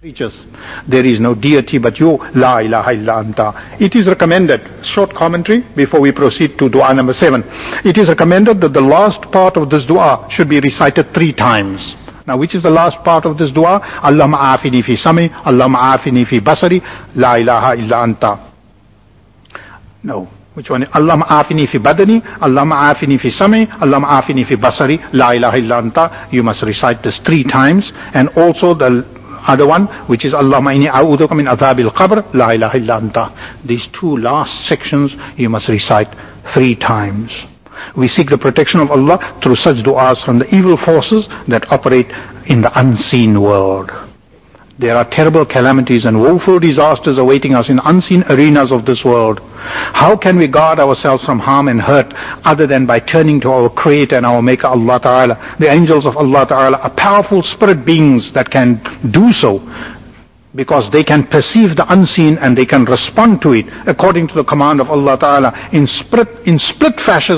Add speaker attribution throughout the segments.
Speaker 1: creatures. There is no deity but you, La ilaha illa anta. It is recommended, short commentary before we proceed to dua number 7. It is recommended that the last part of this dua should be recited 3 times. Now which is the last part of this dua? Allahumma afini fi sami, Allahumma afini fi basari, La ilaha illa anta. No. Which one? Allahumma afini fi badani, Allahumma afini fi sami, Allahumma afini fi basari, La ilaha illa anta. You must recite this 3 times. And also the other one, which is Allahumma inni a'udhuka min adhabil qabr, La ilaha illa anta. These 2 last sections you must recite 3 times. We seek the protection of Allah through such du'as from the evil forces that operate in the unseen world. There are terrible calamities and woeful disasters awaiting us in unseen arenas of this world. How can we guard ourselves from harm and hurt other than by turning to our Creator and our Maker Allah Ta'ala? The angels of Allah Ta'ala are powerful spirit beings that can do so because they can perceive the unseen and they can respond to it according to the command of Allah Ta'ala in split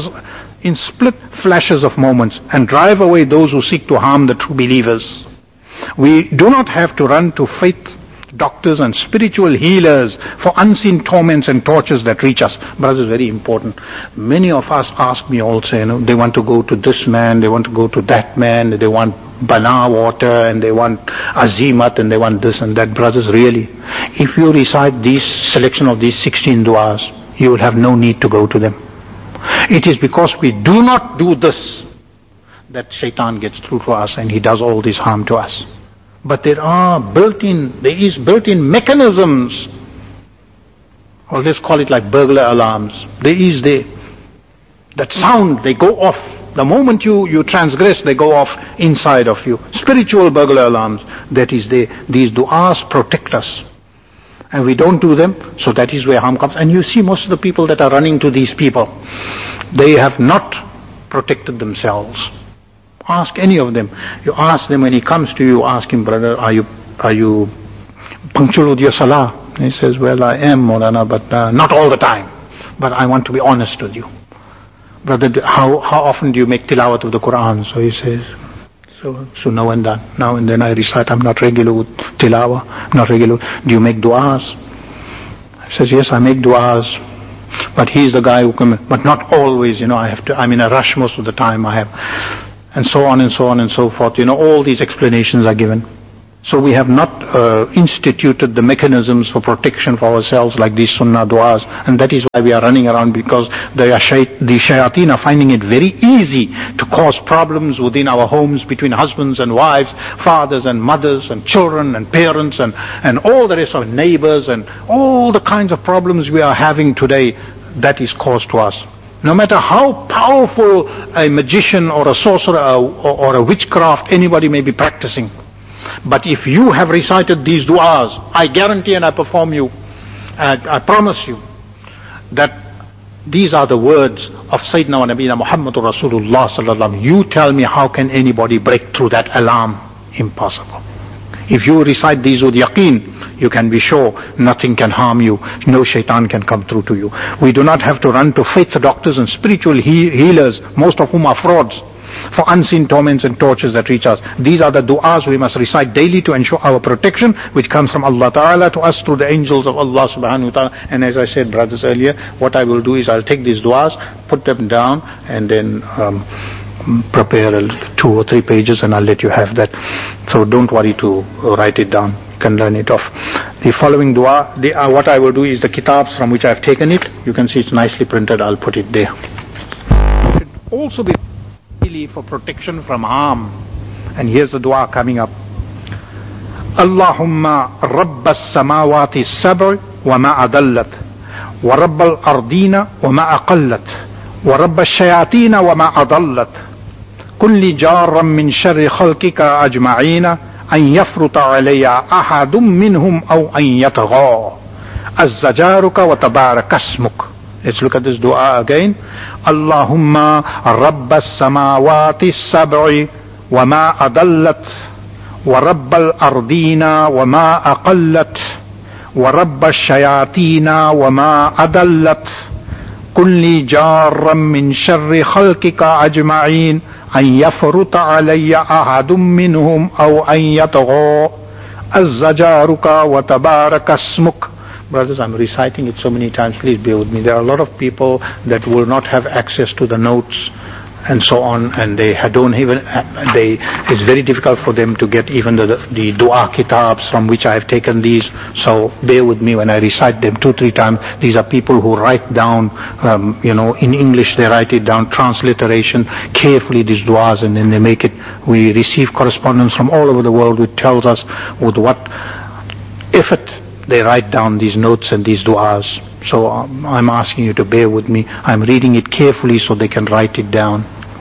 Speaker 1: flashes of moments and drive away those who seek to harm the true believers. We do not have to run to faith doctors and spiritual healers for unseen torments and tortures that reach us. Brothers, very important. Many of us ask me also, they want to go to this man, they want to go to that man, they want bana water and they want azimat and they want this and that. Brothers, really, if you recite these selection of these 16 du'as, you will have no need to go to them. It is because we do not do this that shaitan gets through to us and he does all this harm to us. But there is built-in mechanisms, or let's call it like burglar alarms. That sound, they go off. The moment you transgress, they go off inside of you. Spiritual burglar alarms, that is there. These du'as protect us. And we don't do them, so that is where harm comes. And you see most of the people that are running to these people, they have not protected themselves. Ask any of them. You ask them when he comes to you, ask him, brother, are you punctual with your salah? He says, well, I am, Maulana, but not all the time. But I want to be honest with you. Brother, how often do you make tilawat of the Quran? So he says, so now and then. Now and then I recite, I'm not regular with tilawah, not regular. Do you make du'as? He says, yes, I make du'as. But he's the guy who comes, but not always, I'm in a rush most of the time I have. And so on and so on and so forth. All these explanations are given. So we have not instituted the mechanisms for protection for ourselves like these sunnah du'as. And that is why we are running around, because the shayateen are finding it very easy to cause problems within our homes, between husbands and wives, fathers and mothers and children and parents and all the rest of neighbors and all the kinds of problems we are having today, that is caused to us. No matter how powerful a magician or a sorcerer or a witchcraft anybody may be practicing, but if you have recited these du'as, I guarantee and I promise you that these are the words of Sayyidina wa Nabiyina Muhammadur Rasulullah sallallahu alaihi wasallam. You tell me, how can anybody break through that alarm? Impossible. If you recite these with yaqeen, you can be sure nothing can harm you, no shaitan can come through to you. We do not have to run to faith doctors and spiritual healers, most of whom are frauds, for unseen torments and tortures that reach us. These are the du'as we must recite daily to ensure our protection, which comes from Allah Ta'ala to us through the angels of Allah Subhanahu wa Ta'ala. And as I said, brothers, earlier, what I will do is I'll take these du'as, put them down, and then prepare 2 or 3 pages and I'll let you have that. So don't worry to write it down. You can learn it off. The following dua, what I will do is the kitabs from which I have taken it. You can see it's nicely printed. I'll put it there. It should also be really for protection from harm. And here's the dua coming up. Allahumma rabbas samawati sab'i wa ma adallat wa rabbal ardina wa ma aqallat wa rabbas shayatina wa ma adallat كل جار من شر خلقك أجمعين أن يفرط علي أحد منهم أو أن يطغى عز جارك وتبارك اسمك. Let's look at this dua again. اللهم رب السماوات السبع وما أضلت ورب الأرضين وما أقلت ورب الشياطين وما أضلت كل جار من شر خلقك أجمعين أن يفرط علي أحد منهم أو أن يطغى azzajaruka wa tabarakasmuk. Brothers, I'm reciting it so many times, please bear with me. There are a lot of people that will not have access to the notes and so on, and they don't even, it's very difficult for them to get even the dua kitabs from which I have taken these. So bear with me when I recite them 2-3 times. These are people who write down, in English they write it down, transliteration, carefully these duas, and then they make it. We receive correspondence from all over the world which tells us with what effort they write down these notes and these duas. So I'm asking you to bear with me. I'm reading it carefully so they can write it down.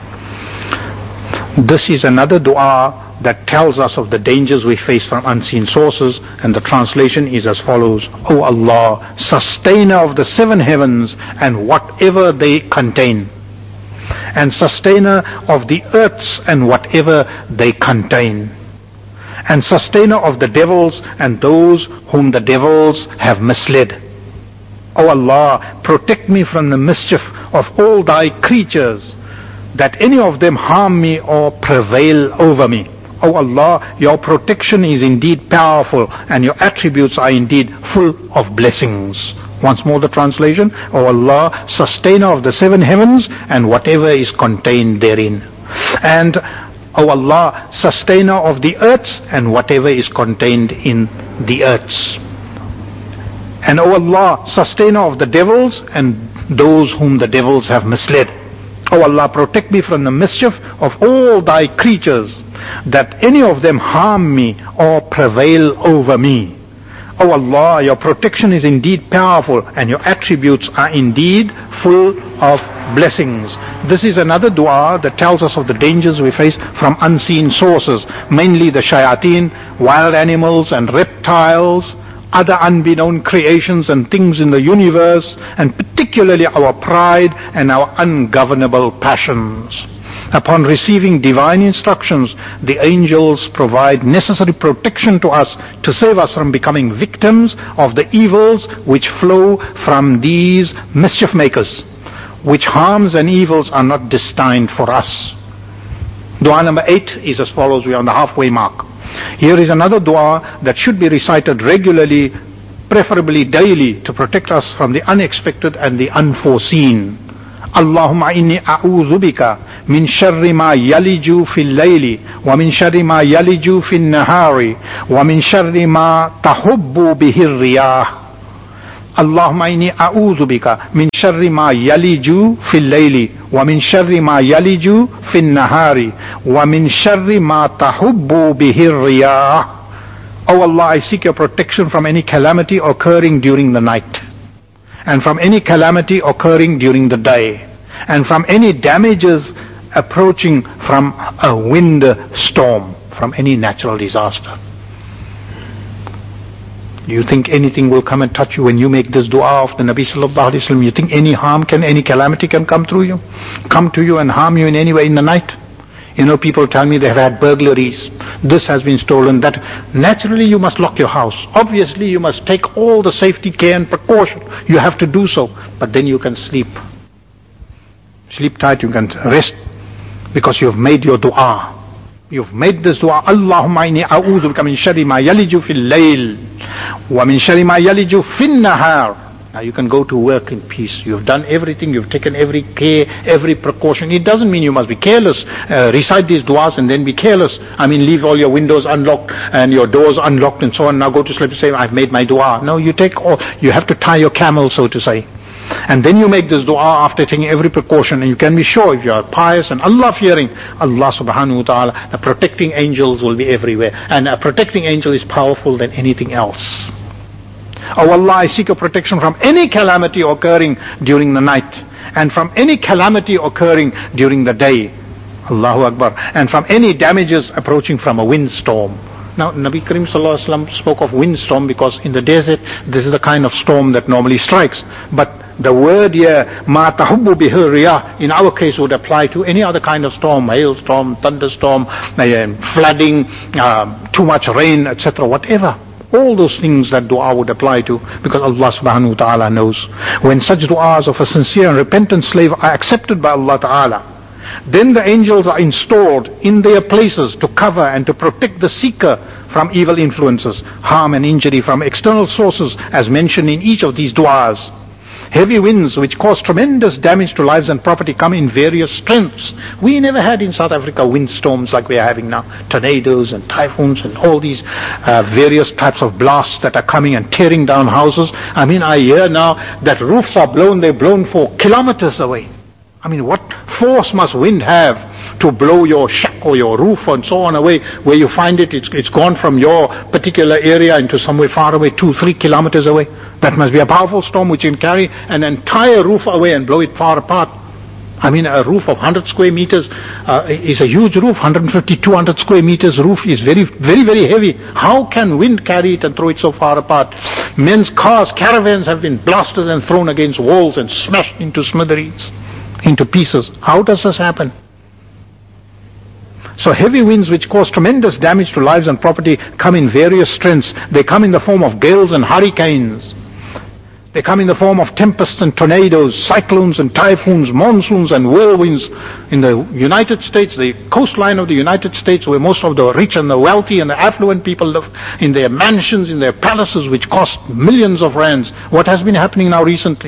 Speaker 1: This is another dua that tells us of the dangers we face from unseen sources, and the translation is as follows. O Allah, sustainer of the 7 heavens and whatever they contain, and sustainer of the earths and whatever they contain, and sustainer of the devils and those whom the devils have misled. O Allah, protect me from the mischief of all thy creatures, that any of them harm me or prevail over me. O Allah, your protection is indeed powerful and your attributes are indeed full of blessings. Once more the translation. O Allah, sustainer of the 7 heavens and whatever is contained therein. And O Allah, sustainer of the earths and whatever is contained in the earths. And O Allah, sustainer of the devils and those whom the devils have misled. O Allah, protect me from the mischief of all thy creatures, that any of them harm me or prevail over me. O Allah, your protection is indeed powerful and your attributes are indeed full of blessings. This is another dua that tells us of the dangers we face from unseen sources, mainly the shayateen, wild animals and reptiles, other unbeknown creations and things in the universe, and particularly our pride and our ungovernable passions. Upon receiving divine instructions, the angels provide necessary protection to us to save us from becoming victims of the evils which flow from these mischief makers, which harms and evils are not destined for us. Dua number 8 is as follows. We are on the halfway mark. Here is another dua that should be recited regularly, preferably daily, to protect us from the unexpected and the unforeseen. Allahumma inni a'udhu bika min sharri ma yaliju fil layli wa min sharri ma yaliju fil nahari wa min sharri ma tahubbu bihir riyah. Allahumma inni a'udhu bika min sharri ma yaliju fil layli wa min sharri ma yaliju fil nahari wa min sharri ma tahubbu bihir riyah. O Allah, I seek your protection from any calamity occurring during the night, and from any calamity occurring during the day, and from any damages approaching from a wind storm, from any natural disaster. Do you think anything will come and touch you when you make this dua of the Nabi sallallahu alaihi wasallam? You think any harm any calamity can come to you and harm you in any way in the night? People tell me they have had burglaries. This has been stolen, that. Naturally you must lock your house. Obviously you must take all the safety care and precaution. You have to do so. But then you can sleep. Sleep tight, you can rest, because you have made your dua. You've made this dua. Allahumma inni a'udhu bika min sharri ma yaliju fil layl wa min sharri ma yaliju fil nahar. Now you can go to work in peace. You've done everything. You've taken every care, every precaution. It doesn't mean you must be careless. Recite these duas and then be careless. Leave all your windows unlocked and your doors unlocked and so on. Now go to sleep and say, I've made my dua. No, you have to tie your camel, so to say. And then you make this dua after taking every precaution, and you can be sure if you are pious and Allah-fearing, Allah subhanahu wa ta'ala, the protecting angels will be everywhere. And a protecting angel is powerful than anything else. Oh Allah, I seek your protection from any calamity occurring during the night, and from any calamity occurring during the day. Allahu Akbar. And from any damages approaching from a windstorm. Now, Nabi Karim sallallahu alaihi wasallam spoke of windstorm because in the desert, this is the kind of storm that normally strikes. But the word here, ma tahubbu bihir riyah, in our case would apply to any other kind of storm, hailstorm, thunderstorm, flooding, too much rain, etc., whatever. All those things that dua would apply to, because Allah subhanahu wa ta'ala knows. When such du'as of a sincere and repentant slave are accepted by Allah ta'ala, Then the angels are installed in their places to cover and to protect the seeker from evil influences, harm and injury from external sources as mentioned in each of these du'as. Heavy winds which cause tremendous damage to lives and property come in various strengths. We never had in South Africa windstorms like we are having now. Tornadoes and typhoons and all these various types of blasts that are coming and tearing down houses. I mean, I hear now that roofs are blown, they're blown for kilometers away. I mean, what force must wind have to blow your shack or your roof and so on away, where you find it's gone from your particular area into somewhere far away, 2-3 kilometers away. That must be a powerful storm which can carry an entire roof away and blow it far apart. I mean, a roof of 100 square meters is a huge roof. 150, 200 square meters roof is very, very, very heavy. How can wind carry it and throw it so far apart? Men's cars, caravans have been blasted and thrown against walls and smashed into smithereens, into pieces. How does this happen? So heavy winds which cause tremendous damage to lives and property come in various strengths. They come in the form of gales and hurricanes. They come in the form of tempests and tornadoes, cyclones and typhoons, monsoons and whirlwinds. In the United States, the coastline of the United States, where most of the rich and the wealthy and the affluent people live, in their mansions, in their palaces, which cost millions of rands. What has been happening now recently?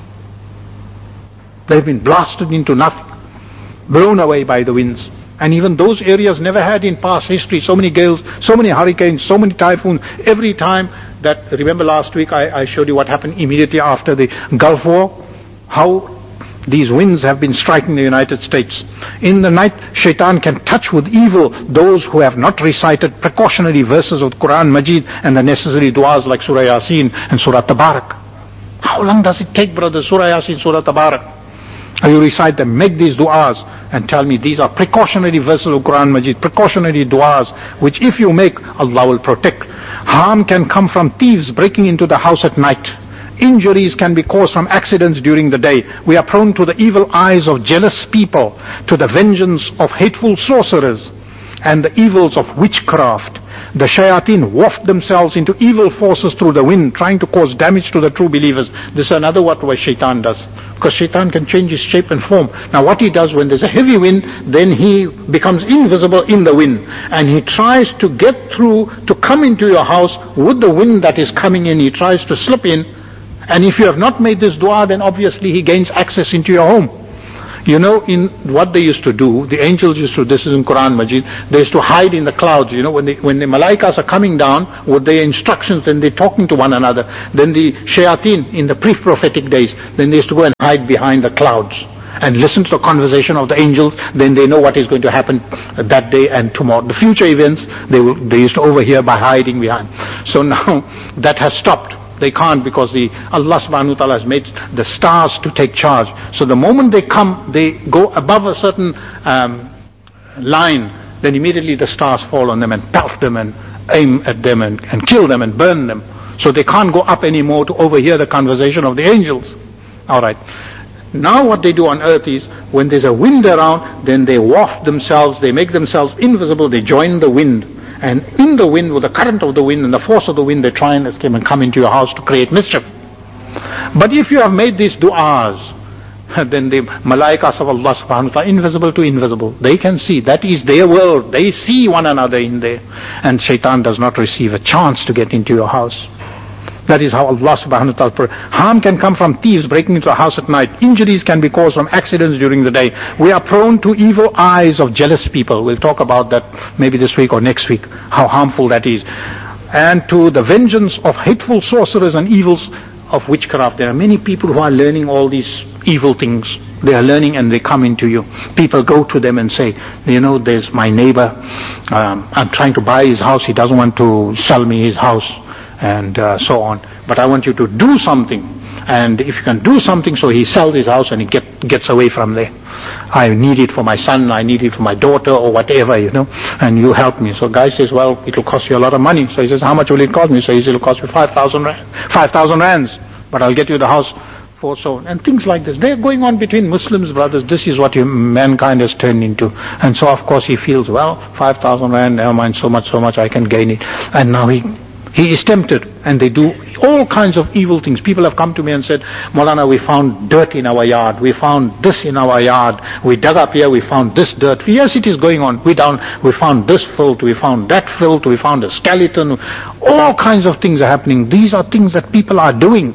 Speaker 1: They've been blasted into nothing, blown away by the winds. And even those areas never had in past history so many gales, so many hurricanes, so many typhoons. Every time that, remember last week I showed you what happened immediately after the Gulf War, how these winds have been striking the United States. In the night, shaitan can touch with evil those who have not recited precautionary verses of the Quran Majid and the necessary du'as like Surah Yasin and Surah Tabarak. How long does it take, brother, Surah Yasin, Surah Tabarak? You recite them, make these du'as and tell me these are precautionary verses of Quran Majid, precautionary du'as, which if you make, Allah will protect. Harm can come from thieves breaking into the house at night. Injuries can be caused from accidents during the day. We are prone to the evil eyes of jealous people, to the vengeance of hateful sorcerers, and the evils of witchcraft. The shayateen waft themselves into evil forces through the wind, trying to cause damage to the true believers. This is another what shaitan does. Because shaitan can change his shape and form. Now what he does when there's a heavy wind, then he becomes invisible in the wind. And he tries to get through, to come into your house with the wind that is coming in. He tries to slip in. And if you have not made this dua, then obviously he gains access into your home. You know, in what they used to do, the angels used to, this is in Quran Majid, they used to hide in the clouds. You know, when the malaikas are coming down with their instructions, then they're talking to one another. Then the shayateen in the pre-prophetic days, then they used to go and hide behind the clouds and listen to the conversation of the angels. Then they know what is going to happen that day and tomorrow. The future events, they used to overhear by hiding behind. So now that has stopped. They can't, because Allah subhanahu wa ta'ala has made the stars to take charge. So the moment they come, they go above a certain line, then immediately the stars fall on them and pelt them and aim at them and kill them and burn them. So they can't go up anymore to overhear the conversation of the angels. Alright. Now what they do on earth is, when there's a wind around, then they waft themselves, they make themselves invisible, they join the wind. And in the wind, with the current of the wind and the force of the wind, they try and escape and come into your house to create mischief. But if you have made these du'as, then the malaikas of Allah subhanahu wa ta'ala, invisible to invisible, they can see. That is their world. They see one another in there. And shaitan does not receive a chance to get into your house. That is how Allah subhanahu wa ta'ala. Harm can come from thieves breaking into a house at night. Injuries can be caused from accidents during the day. We are prone to evil eyes of jealous people. We'll talk about that maybe this week or next week, how harmful that is. And to the vengeance of hateful sorcerers and evils of witchcraft. There are many people who are learning all these evil things. They are learning and they come into you. People go to them and say, you know, there's my neighbor. I'm trying to buy his house. He doesn't want to sell me his house. And so on. But I want you to do something. And if you can do something, so he sells his house and he gets away from there. I need it for my son, I need it for my daughter, or whatever, you know, and you help me. So guy says, well, it will cost you a lot of money. So he says, how much will it cost me? So he says, it will cost you 5,000 rands. But I'll get you the house for so on. And things like this. They're going on between Muslims, brothers. This is what mankind has turned into. And so of course he feels, well, 5,000 rand, never mind, so much, I can gain it. And now He is tempted, and they do all kinds of evil things. People have come to me and said, Maulana, we found dirt in our yard. We found this in our yard. We dug up here, we found this dirt. Yes, it is going on. We found this filth, we found that filth, we found a skeleton. All kinds of things are happening. These are things that people are doing.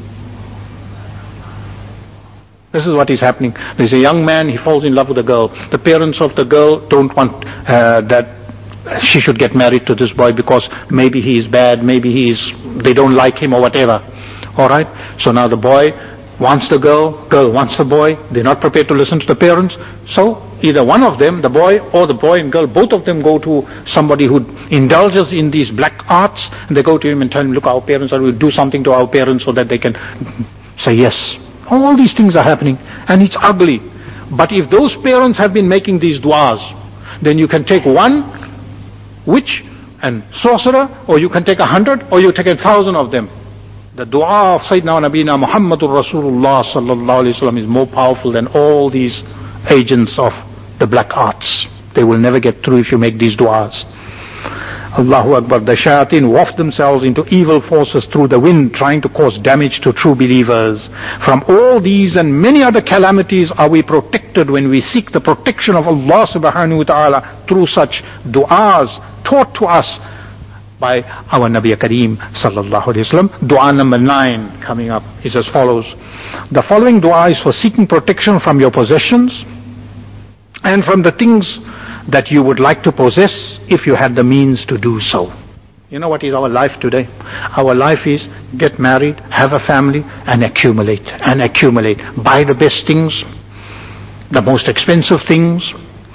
Speaker 1: This is what is happening. There's a young man, he falls in love with a girl. The parents of the girl don't want that she should get married to this boy because maybe he is bad, they don't like him or whatever. Alright? So now the boy wants the girl wants the boy. They're not prepared to listen to the parents. So either one of them, the boy or the boy and girl, both of them go to somebody who indulges in these black arts, and they go to him and tell him, look, our parents will do something to our parents so that they can say yes. All these things are happening, and it's ugly. But if those parents have been making these du'as, then you can take one witch and sorcerer, or you can take 100, or you take 1,000 of them. The dua of Sayyidina Nabina Muhammadur Rasulullah sallallahu alaihi wasallam is more powerful than all these agents of the black arts. They will never get through if you make these duas. Allahu Akbar. The shayateen waft themselves into evil forces through the wind, trying to cause damage to true believers. From all these and many other calamities are we protected when we seek the protection of Allah subhanahu wa ta'ala through such du'as taught to us by our Nabi Kareem sallallahu alayhi wa sallam. Dua number 9 coming up is as follows. The following dua is for seeking protection from your possessions and from the things that you would like to possess if you had the means to do so. You know what is our life today? Our life is get married, have a family, and accumulate. Buy the best things, the most expensive things,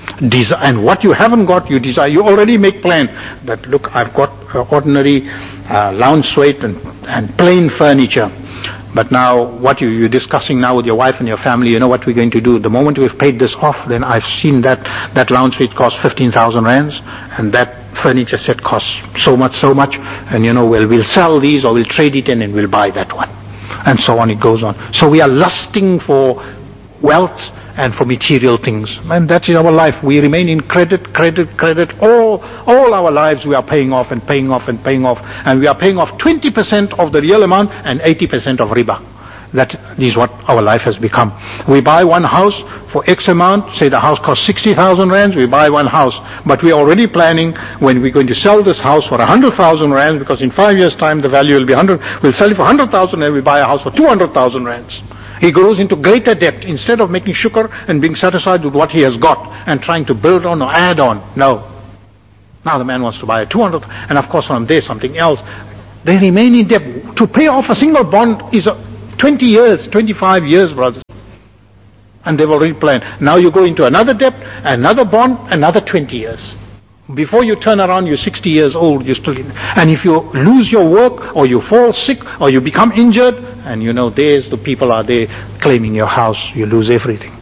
Speaker 1: and what you haven't got, you desire. You already make plan that, look, I've got ordinary lounge suite and plain furniture. But now, what you're discussing now with your wife and your family, you know what we're going to do? The moment we've paid this off, then I've seen that lounge suite costs 15,000 rands, and that furniture set costs so much, and we'll sell these or we'll trade it in and we'll buy that one. And so on, it goes on. So we are lusting for wealth and for material things. And that is our life. We remain in credit. All our lives we are paying off. And we are paying off 20% of the real amount and 80% of riba. That is what our life has become. We buy one house for X amount, say the house costs 60,000 rands, we buy one house. But we are already planning when we're going to sell this house for 100,000 rands, because in 5 years' time the value will be 100. We'll sell it for 100,000 and we buy a house for 200,000 rands. He grows into greater debt instead of making shukr and being satisfied with what he has got and trying to build on or add on. No. Now the man wants to buy a 200, and of course from there something else. They remain in debt. To pay off a single bond is 20 years, 25 years, brothers. And they've already planned. Now you go into another debt, another bond, another 20 years. Before you turn around, you're 60 years old, you're still in. And if you lose your work, or you fall sick, or you become injured, and there's the people are there claiming your house, you lose everything.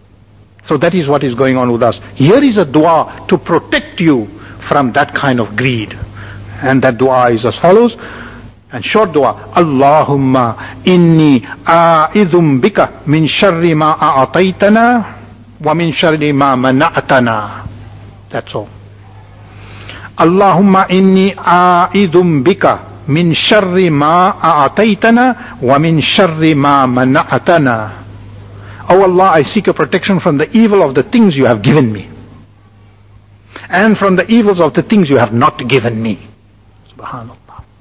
Speaker 1: So that is what is going on with us. Here is a dua to protect you from that kind of greed. And that dua is as follows. And short dua. Allahumma inni a'idhum bika min sharri ma a'ataytana wa min sharri ma mana'tana. That's all. Allahumma inni a'idhum bika min sharri ma a'ataytana wa min sharri ma mana'tana. Oh Allah, I seek a protection from the evil of the things you have given me, and from the evils of the things you have not given me. Subhanallah.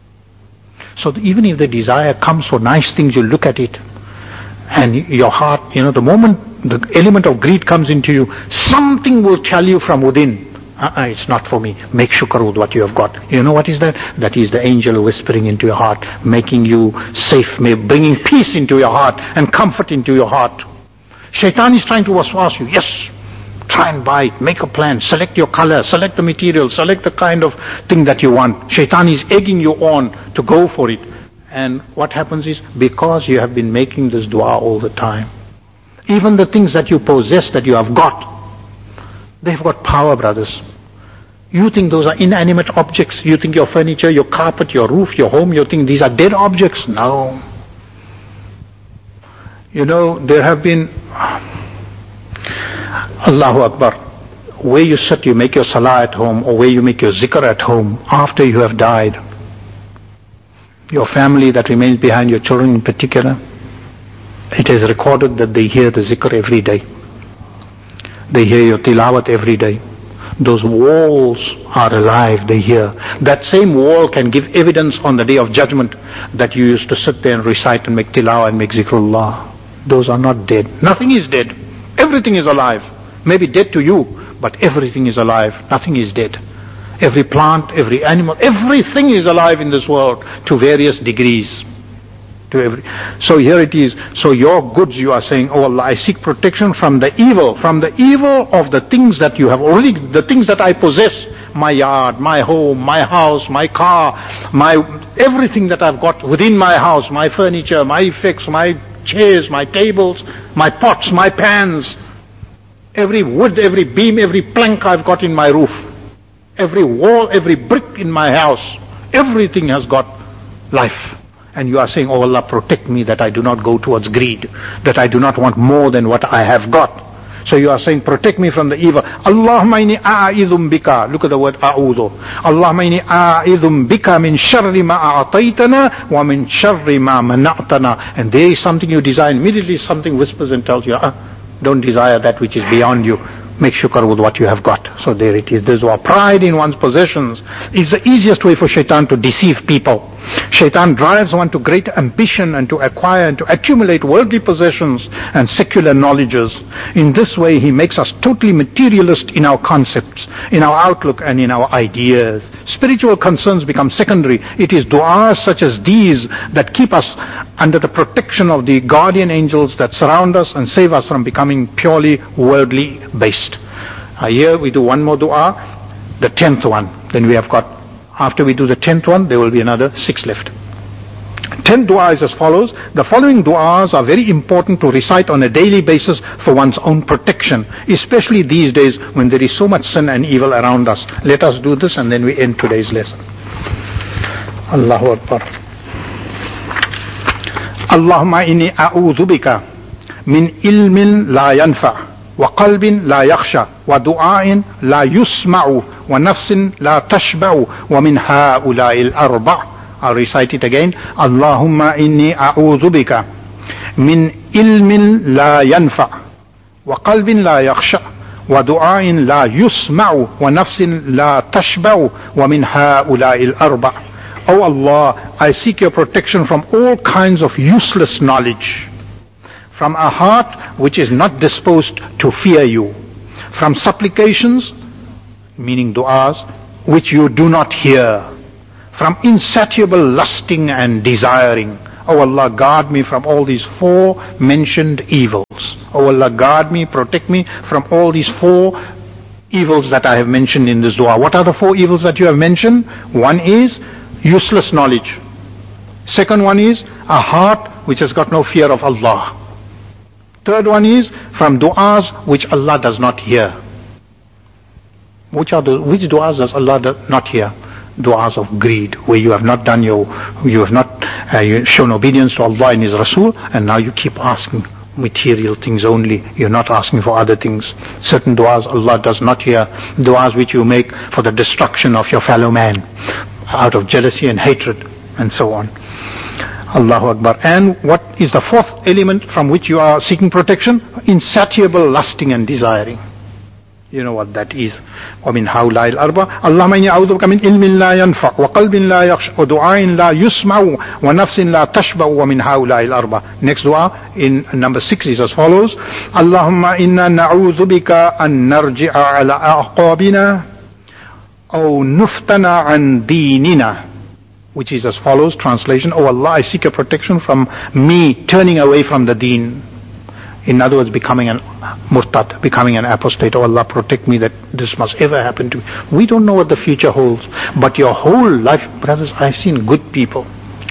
Speaker 1: So even if the desire comes for nice things, you look at it, and your heart, the moment the element of greed comes into you, something will tell you from within, it's not for me. Make shukr with what you have got. You know what is that? That is the angel whispering into your heart, making you safe, bringing peace into your heart and comfort into your heart. Shaitan is trying to waswas you. Yes, try and buy it, make a plan, select your color, select the material, select the kind of thing that you want. Shaitan is egging you on to go for it. And what happens is, because you have been making this dua all the time, even the things that you possess, that you have got, they've got power, brothers. You think those are inanimate objects. You think your furniture, your carpet, your roof, your home, you think these are dead objects. No. There have been, Allahu Akbar, where you sit, you make your salah at home, or where you make your zikr at home, after you have died, Your family that remains behind, your children in particular, it is recorded that they hear the zikr every day. They hear your tilawat every day. Those walls are alive, they hear. That same wall can give evidence on the day of judgment that you used to sit there and recite and make tilawah and make zikrullah. Those are not dead. Nothing is dead. Everything is alive. Maybe dead to you, but everything is alive. Nothing is dead. Every plant, every animal, everything is alive in this world to various degrees. So here it is. So your goods, you are saying, oh Allah, I seek protection from the evil of the things that you have already, the things that I possess, my yard, my home, my house, my car, everything that I've got within my house, my furniture, my effects, my chairs, my tables, my pots, my pans, every wood, every beam, every plank I've got in my roof, every wall, every brick in my house, everything has got life. And you are saying, oh Allah, protect me that I do not go towards greed, that I do not want more than what I have got. So you are saying, protect me from the evil. Allahumma inni a'idhum bika. Look at the word a'udhu. Allahumma inni a'idhum bika min sharri ma a'ataytana wa min sharri ma mana'tana. And there is something you desire. Immediately something whispers and tells you, don't desire that which is beyond you. Make shukr with what you have got. So there it is. There's pride in one's possessions is the easiest way for shaitan to deceive people. Shaitan drives one to great ambition and to acquire and to accumulate worldly possessions and secular knowledges. In this way, he makes us totally materialist in our concepts, in our outlook and in our ideas. Spiritual concerns become secondary. It is du'as such as these that keep us under the protection of the guardian angels that surround us and save us from becoming purely worldly based. Here we do one more du'a, the 10th one. Then we have got, after we do the 10th one, there will be another 6 left. 10 du'a is as follows. The following du'as are very important to recite on a daily basis for one's own protection, especially these days when there is so much sin and evil around us. Let us do this and then we end today's lesson. Allahu Akbar. Allahumma inni a'udhu bika min ilmin la yanfa' وقلب لا يخشى ودعاء لا يسمع ونفس لا تشبع ومن هؤلاء الأربع. I'll recite it again. اللهم إني أعوذ بك من علم لا ينفع وقلب لا يخشى ودعاء لا يسمع ونفس لا تشبع ومن هؤلاء الأربع. Oh Allah, I seek your protection from all kinds of useless knowledge, from a heart which is not disposed to fear you, from supplications, meaning du'as, which you do not hear, from insatiable lusting and desiring. Oh Allah, guard me from all these 4 mentioned evils. Oh Allah, guard me, protect me from all these 4 evils that I have mentioned in this dua. What are the 4 evils that you have mentioned? One is useless knowledge. Second one is a heart which has got no fear of Allah. Third one is from du'as which Allah does not hear. Which du'as does Allah not hear? Du'as of greed, where you have not done you have not shown obedience to Allah and His Rasul, and now you keep asking material things only. You're not asking for other things. Certain du'as Allah does not hear. Du'as which you make for the destruction of your fellow man, out of jealousy and hatred, and so on. Allahu Akbar. And what is the 4th element from which you are seeking protection? Insatiable lusting and desiring. You know what that is. وَمِنْ هَؤُلَاءِ الْأَرْبَعِ اللَّهُمَّ إِنِّي أَعُوذُ بِكَ مِنْ عِلْمٍ لَا يَنْفَعُ وَقَلْبٍ لَا يَخْشَعُ وَدُعَاءٍ لَا يُسْمَعُ وَنَفْسٍ لَا تَشْبَعُ وَمِنْ هَؤُلَاءِ الْأَرْبَعِ. Next dua in number 6 is as follows. اللَّهُمَّ إِنَّا نَعُوذُ بِكَ أَن نَرْجِعَ عَلَى أَعْقَابِنَا أَوْ نُفْتَنَ عَنْ دِينِنَا, which is as follows. Translation: Oh Allah, I seek your protection from me turning away from the deen. In other words, becoming an murtad, becoming an apostate. Oh Allah, protect me that this must ever happen to me. We don't know what the future holds, but your whole life, brothers, I've seen good people.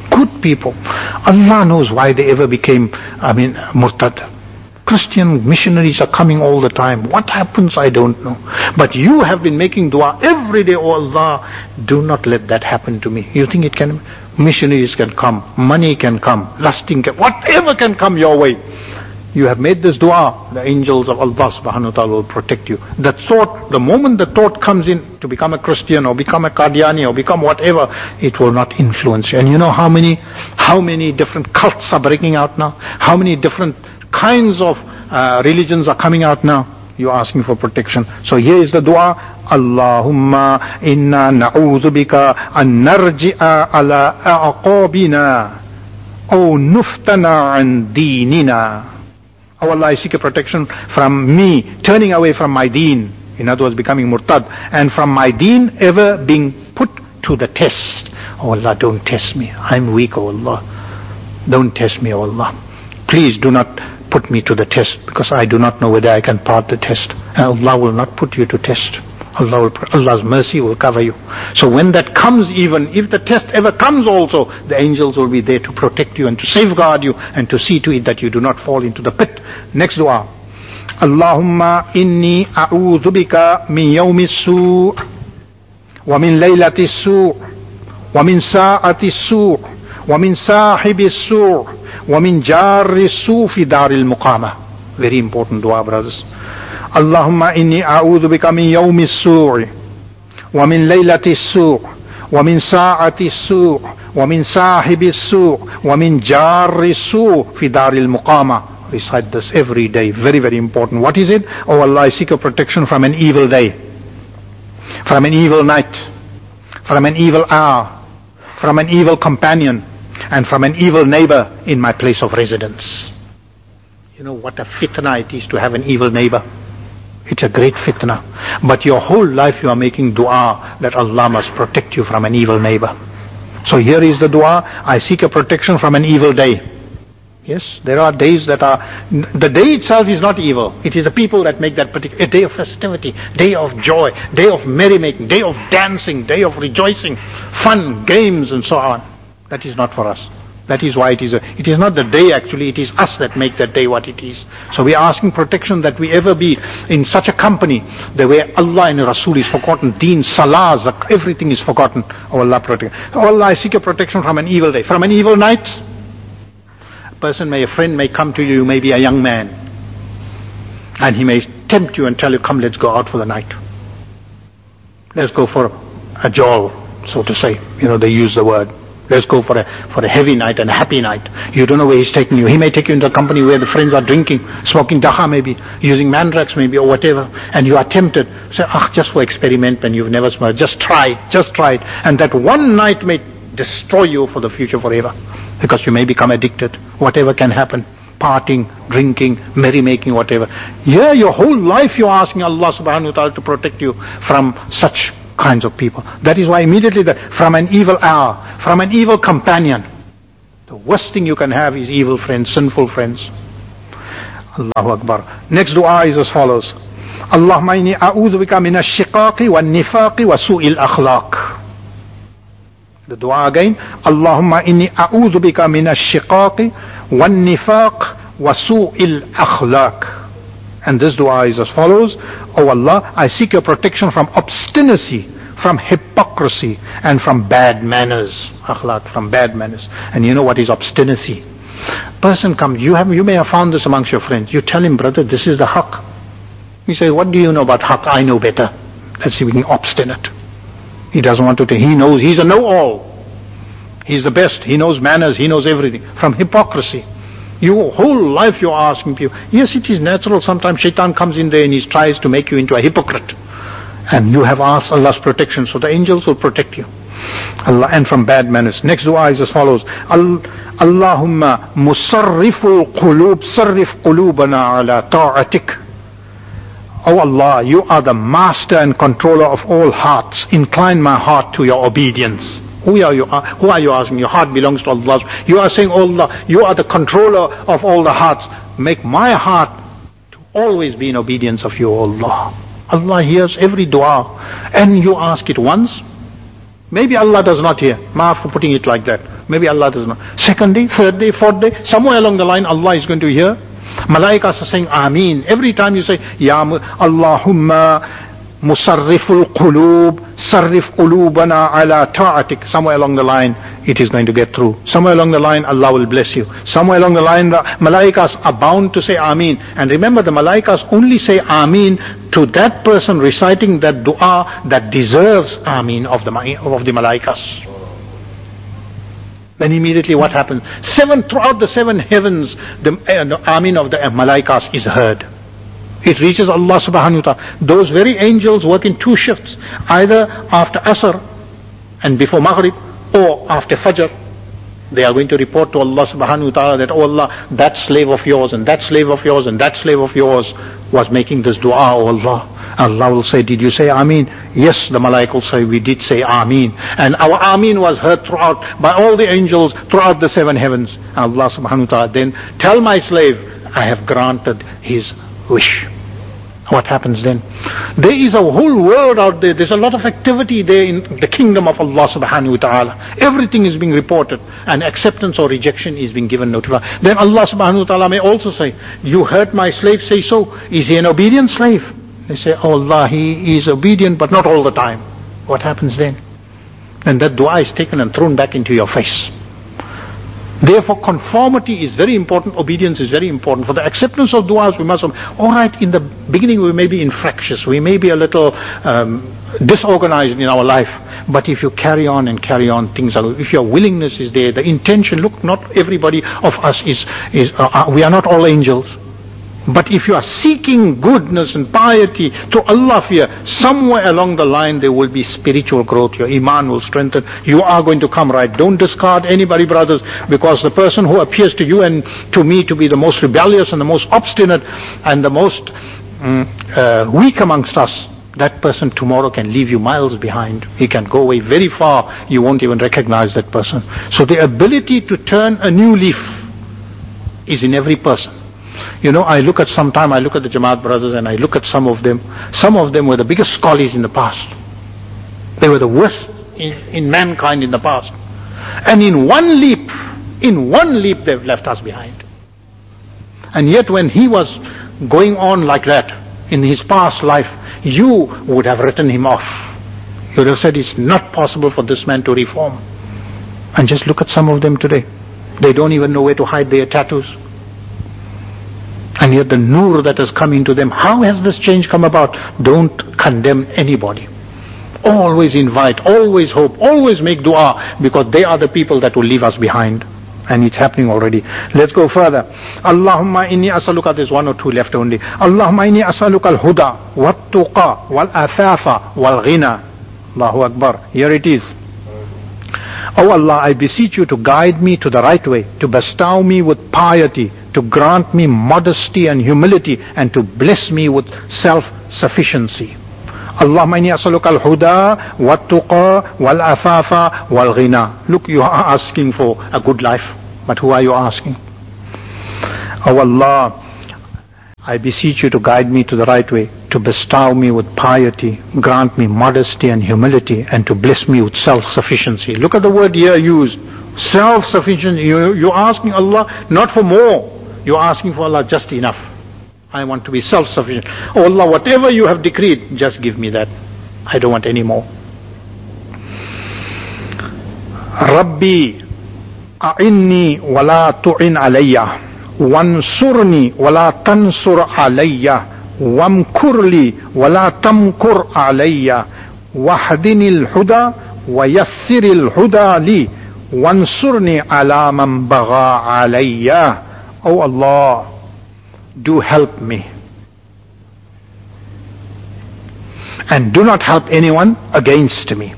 Speaker 1: Allah knows why they ever became, murtad. Christian missionaries are coming all the time. What happens, I don't know. But you have been making dua every day. Oh Allah, do not let that happen to me. You think it can? Missionaries can come, money can come, lusting can, whatever can come your way. You have made this dua, the angels of Allah subhanahu wa ta'ala will protect you. The thought, the moment the thought comes in to become a Christian or become a Qadiani or become whatever, it will not influence you. And you know how many different cults are breaking out now? How many different kinds of religions are coming out now? You're asking for protection. So here is the dua. Allahumma inna na'udhu bika an narji'a ala a'qabina aw nuftana an dinina. Oh Allah, I seek a protection from me turning away from my deen, in other words becoming murtad, and from my deen ever being put to the test. Oh Allah, don't test me. I'm weak, oh Allah. Don't test me, oh Allah. Please do not put me to the test, because I do not know whether I can pass the test. And Allah will not put you to test. Allah's mercy will cover you. So when that comes, even if the test ever comes also, the angels will be there to protect you and to safeguard you and to see to it that you do not fall into the pit. Next dua. Allahumma inni a'udhu bika min yawmi as-su' wa min laylati as-su' wa min sa'ati as-su' wa min sahibi as-su' wa min jarri as-su' fi dar al-muqama. Very important dua, brothers. Allahumma inni a'udhu bika min yawmi as-su' wa min laylati as-su' wa min sa'ati as-su' wa min sahibi as-su' wa min jarri as-su' fi dar al-muqama. Recite this every day. Very, very important. What is it? Oh Allah, I seek your protection from an evil day, from an evil night, from an evil hour, from an evil companion, and from an evil neighbor in my place of residence. You know what a fitna it is to have an evil neighbor. It's a great fitna. But your whole life you are making dua that Allah must protect you from an evil neighbor. So here is the dua, I seek a protection from an evil day. Yes, there are days that are, the day itself is not evil. It is the people that make that particular, a day of festivity, day of joy, day of merrymaking, day of dancing, day of rejoicing, fun, games and so on. That is not for us. That is why it is not the day actually, it is us that make that day what it is. So we are asking protection that we ever be in such a company, the way Allah and Rasul is forgotten, deen, salah, zakah, everything is forgotten. Oh Allah protect. Oh Allah, I seek a protection from an evil day, from an evil night. A friend may come to you, maybe a young man, and he may tempt you and tell you, come, let's go out for the night. Let's go for a jawl, so to say. You know, they use the word. Let's go for a heavy night and a happy night. You don't know where he's taking you. He may take you into a company where the friends are drinking, smoking daha maybe, using mandrax maybe, or whatever, and you are tempted. Say, just for experiment, and you've never smoked. Just try it. And that one night may destroy you for the future forever. Because you may become addicted. Whatever can happen. Partying, drinking, merrymaking, whatever. Yeah, your whole life you're asking Allah subhanahu wa ta'ala to protect you from such kinds of people. That is why immediately from an evil hour, from an evil companion. The worst thing you can have is evil friends, sinful friends. Allahu Akbar. Next dua is as follows. Allahumma inni a'udhu bika min ash-shiqaqi wa nifaqi wa su'il akhlaq. The dua again. Allahumma inni a'udhu bika min ash-shiqaqi wa nifaq wa su'il akhlaq. And this dua is as follows. Oh Allah, I seek your protection from obstinacy, from hypocrisy, and from bad manners. Akhlaq, from bad manners. And you know what is obstinacy? Person comes, you may have found this amongst your friends. You tell him, brother, this is the haqq. He says, what do you know about haqq? I know better. That's being obstinate. He doesn't want to take, he knows, he's a know-all. He's the best, he knows manners, he knows everything. From hypocrisy. Your whole life you're asking people. Yes, it is natural. Sometimes shaitan comes in there and he tries to make you into a hypocrite. And you have asked Allah's protection, so the angels will protect you. Allah, and from bad manners. Next dua is as follows. Allahumma musarriful qulub, sarrif qulubana ala ta'atik. Oh Allah, you are the master and controller of all hearts. Incline my heart to your obedience. Who are you asking? Your heart belongs to Allah. You are saying, oh Allah, you are the controller of all the hearts. Make my heart to always be in obedience of you, Allah. Allah hears every dua. And you ask it once. Maybe Allah does not hear. Maaf for putting it like that. Maybe Allah does not. Second day, third day, fourth day, somewhere along the line Allah is going to hear. Malaikas are saying Ameen. Every time you say, Ya Allahumma Musarriful qulub, sarrif qulubana ala ta'atik. Somewhere along the line, it is going to get through. Somewhere along the line, Allah will bless you. Somewhere along the line, the malaikas are bound to say Ameen. And remember, the malaikas only say Ameen to that person reciting that dua that deserves Ameen of the malaikas. Then immediately what happens? Throughout the 7 heavens, the Ameen of the malaikas is heard. It reaches Allah subhanahu wa ta'ala. Those very angels work in 2 shifts, either after Asr and before Maghrib, or after Fajr. They are going to report to Allah subhanahu wa ta'ala that, oh Allah, that slave of yours, and that slave of yours, and that slave of yours was making this dua, oh Allah. Allah will say, did you say Ameen? Yes, the malaika will say, we did say Ameen. And our Ameen was heard throughout, by all the angels, throughout the 7 heavens. Allah subhanahu wa ta'ala then, tell my slave, I have granted his wish. What happens then? There is a whole world out there. There's a lot of activity there in the kingdom of Allah subhanahu wa ta'ala. Everything is being reported, and acceptance or rejection is being given notified. Then Allah subhanahu wa ta'ala may also say, you heard my slave say so. Is he an obedient slave? They say, oh Allah, he is obedient, but not all the time. What happens then? And that dua is taken and thrown back into your face. Therefore, conformity is very important, obedience is very important. For the acceptance of du'as, we must, alright, in the beginning we may be infractious, we may be a little disorganized in our life, but if you carry on, things are, if your willingness is there, the intention, look, not everybody of us we are not all angels. But if you are seeking goodness and piety through Allah fear, somewhere along the line there will be spiritual growth. Your iman will strengthen. You are going to come right. Don't discard anybody, brothers, because the person who appears to you and to me to be the most rebellious and the most obstinate and the most weak amongst us, that person tomorrow can leave you miles behind. He can go away very far. You won't even recognize that person. So the ability to turn a new leaf is in every person. You know, I look at the Jamaat brothers and I look at some of them. Some of them were the biggest scholars in the past. They were the worst in mankind in the past. And in one leap they've left us behind. And yet when he was going on like that in his past life, you would have written him off. You would have said it's not possible for this man to reform. And just look at some of them today. They don't even know where to hide their tattoos. And yet the nur that has come into them, how has this change come about? Don't condemn anybody. Always invite, always hope, always make dua, because they are the people that will leave us behind. And it's happening already. Let's go further. Allahumma inni as'aluka, there's 1 or 2 left only. Allahumma inni as'aluka al-huda, wat-tuqa, wal-afafa, wal-ghina. Allahu Akbar. Here it is. Oh Allah, I beseech you to guide me to the right way, to bestow me with piety, to grant me modesty and humility, and to bless me with self-sufficiency. Allahumma inni as'aluka al-huda, wat-tuqa, wal-afafa, wal-ghina. Look, you are asking for a good life, but who are you asking? Oh Allah, I beseech you to guide me to the right way, to bestow me with piety, grant me modesty and humility, and to bless me with self-sufficiency. Look at the word here used. Self-sufficiency. You're asking Allah not for more. You're asking for Allah just enough. I want to be self-sufficient. Oh Allah, whatever you have decreed, just give me that. I don't want any more. Rabbi, a'inni wa la tu'in alayya. وانصرني ولا تنصر علي وامكر لي ولا تمكر علي واهدني الهدى ويسر الهدى لي وانصرني على من بغى علي. Oh Allah, do help me and do not help anyone against me.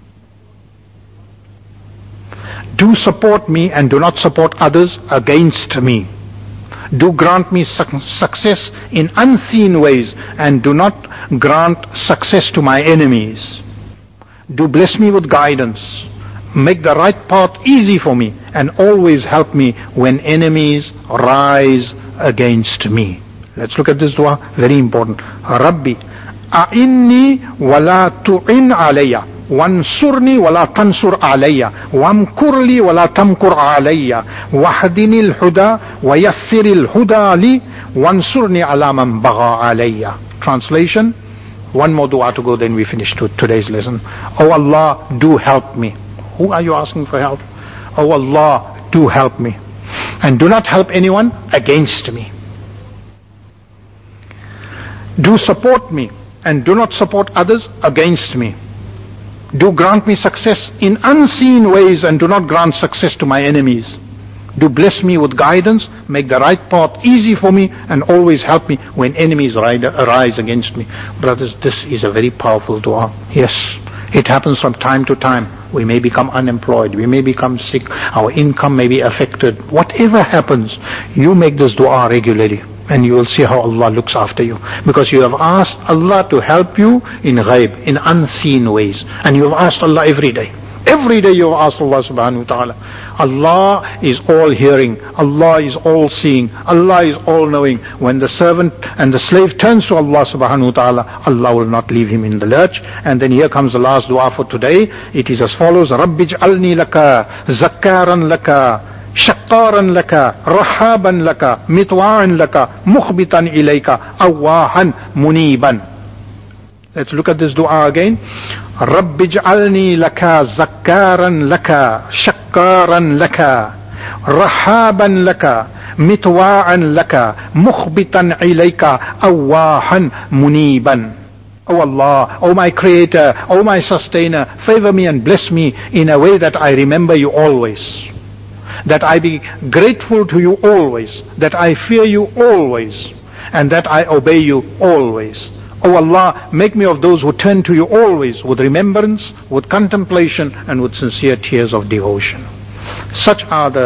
Speaker 1: Do support me and do not support others against me. Do grant me success in unseen ways and do not grant success to my enemies. Do bless me with guidance. Make the right path easy for me and always help me when enemies rise against me. Let's look at this dua, very important. Rabbi, a'inni wa la tu'in alayya. وانصرني ولا تنصر علي وامكر لي ولا تمكر علي واهدني الهدى ويسر الهدى لي وانصرني على من بغى علي. Translation: One more dua to go, then we finish today's lesson. Oh Allah, do help me. Who are you asking for help? Oh Allah, do help me. And do not help anyone against me. Do support me, and do not support others against me. Do grant me success in unseen ways, and do not grant success to my enemies. Do bless me with guidance, make the right path easy for me, and always help me when enemies arise against me. Brothers, this is a very powerful dua. Yes, it happens from time to time. We may become unemployed, we may become sick, our income may be affected. Whatever happens, you make this dua regularly, and you will see how Allah looks after you. Because you have asked Allah to help you in ghaib, in unseen ways. And you have asked Allah every day. Every day you have asked Allah subhanahu wa ta'ala. Allah is all hearing. Allah is all seeing. Allah is all knowing. When the servant and the slave turns to Allah subhanahu wa ta'ala, Allah will not leave him in the lurch. And then here comes the last dua for today. It is as follows. Rabbi ij'alni laka, zakkaran laka, شقارا لك رحابا لك مطواعا لك مخبتا إليك أواها منيبا. Let's look at this dua again. رب اجعلني لك زكارا لك شقارا لك رحابا لك مطواعا لك مخبتا إليك أواها منيبا. Oh Allah, oh my Creator, oh my Sustainer, favor me and bless me in a way that I remember you always. That I be grateful to you always, that I fear you always, and that I obey you always. Oh Allah, make me of those who turn to you always with remembrance, with contemplation, and with sincere tears of devotion. Such are the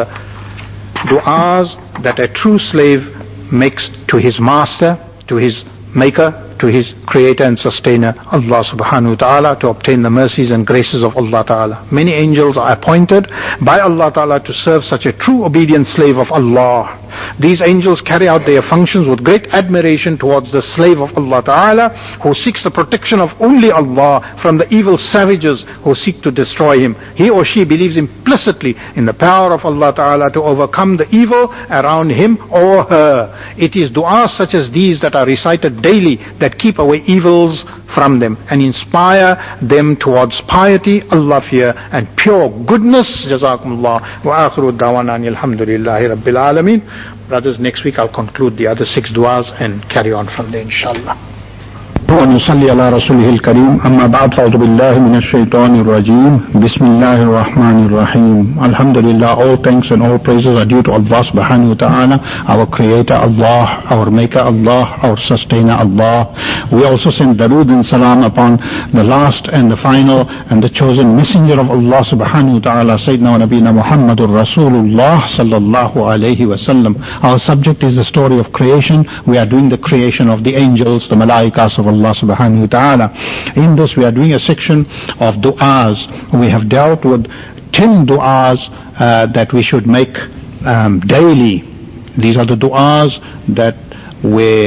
Speaker 1: du'as that a true slave makes to his master, to his maker, to his creator and sustainer, Allah subhanahu wa ta'ala, to obtain the mercies and graces of Allah ta'ala. Many angels are appointed by Allah ta'ala to serve such a true obedient slave of Allah. These angels carry out their functions with great admiration towards the slave of Allah ta'ala, who seeks the protection of only Allah from the evil savages who seek to destroy him. He or she believes implicitly in the power of Allah ta'ala to overcome the evil around him or her. It is du'as such as these that are recited daily that keep away evils from them and inspire them towards piety, Allah fear, and pure goodness. Jazakumullah. Wa akhiru da'wana alhamdulillahi rabbil alameen. Brothers, next week I'll conclude the other 6 du'as and carry on from there, inshallah.
Speaker 2: ونصلي على رسوله الكريم أما بعد فأعوذ بالله من الشيطان الرجيم بسم الله الرحمن الرحيم. Alhamdulillah, all thanks and all praises are due to Allah subhanahu wa ta'ala, our creator Allah, our maker Allah, our sustainer Allah. We also send darood and salam upon the last and the final and the chosen messenger of Allah subhanahu wa ta'ala, Sayyidina wa Nabina Muhammadur Rasulullah sallallahu alayhi wa sallam. Our subject is the story of creation. We are doing the creation of the angels, the malaikas of Allah subhanahu wa ta'ala. In this we are doing a section of du'as. We have dealt with 10 du'as that we should make daily. These are the du'as that we